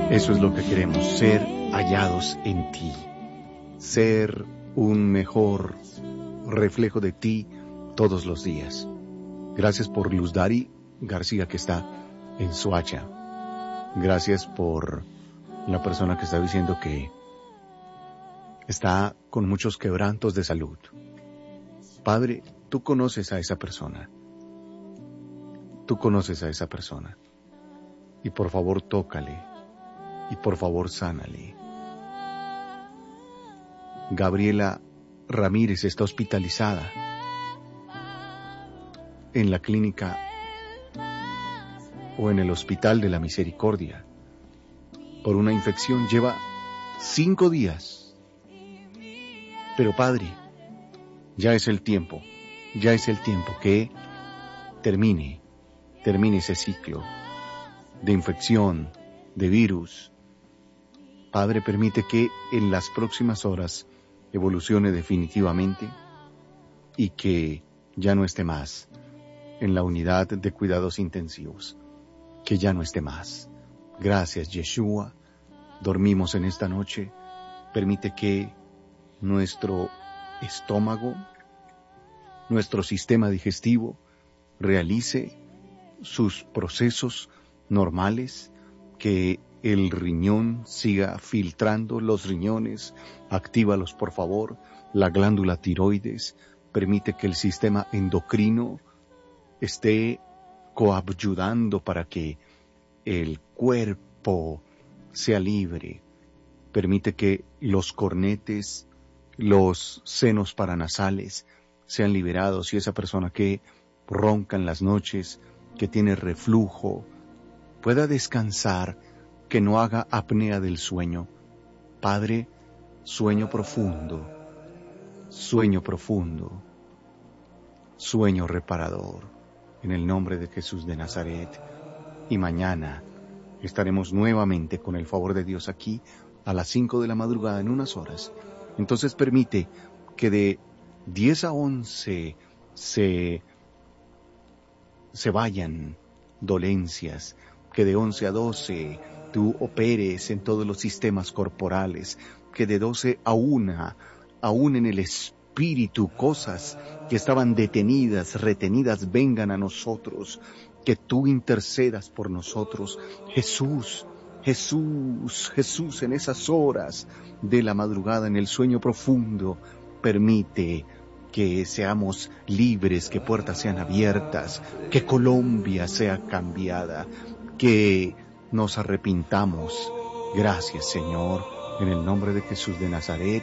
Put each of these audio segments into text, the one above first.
Eso es lo que queremos, ser hallados en ti, ser un mejor reflejo de ti todos los días. Gracias por Luz Dari García, que está en Soacha. Gracias por la persona que está diciendo que está con muchos quebrantos de salud. Padre, tú conoces a esa persona. Tú conoces a esa persona. Y por favor, tócale. Y por favor, sánale. Gabriela Ramírez está hospitalizada en la clínica o en el Hospital de la Misericordia por una infección. Lleva 5 días. Pero Padre, ya es el tiempo que termine ese ciclo de infección, de virus. Padre, permite que en las próximas horas evolucione definitivamente y que ya no esté más en la unidad de cuidados intensivos, que ya no esté más. Gracias, Yeshua. Dormimos en esta noche. Permite que nuestro estómago, nuestro sistema digestivo, realice sus procesos normales, que el riñón siga filtrando los riñones, actívalos por favor, la glándula tiroides, permite que el sistema endocrino esté coadyuvando para que el cuerpo sea libre, permite que los cornetes, los senos paranasales sean liberados, y esa persona que ronca en las noches, que tiene reflujo, pueda descansar, que no haga apnea del sueño. Padre, sueño profundo, sueño reparador, en el nombre de Jesús de Nazaret. Y mañana estaremos nuevamente, con el favor de Dios, aquí a las 5 de la madrugada, en unas horas. Entonces permite que de 10 a 11 se vayan dolencias, que de 11 a 12 tú operes en todos los sistemas corporales, que de 12 a 1, aún en el espíritu, cosas que estaban detenidas, retenidas, vengan a nosotros, que tú intercedas por nosotros. Jesús, en esas horas de la madrugada, en el sueño profundo, permite que seamos libres, que puertas sean abiertas, que Colombia sea cambiada, que nos arrepintamos. Gracias, Señor, en el nombre de Jesús de Nazaret.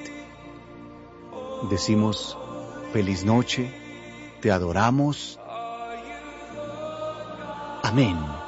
Decimos feliz noche, te adoramos. Amén.